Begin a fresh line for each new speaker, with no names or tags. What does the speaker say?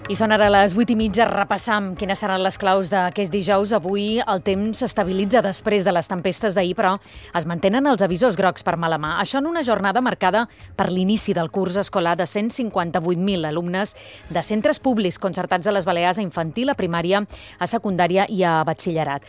I són ara les 8:30, repassam quines seran les claus d'aquest dijous. Avui el temps s'estabilitza després de les tempestes d'ahir, però es mantenen els avisos grocs per mala mà. Això en una jornada marcada per l'inici del curs escolar de 158.000 alumnes de centres públics concertats de les Balears a infantil, a primària, a secundària i a batxillerat.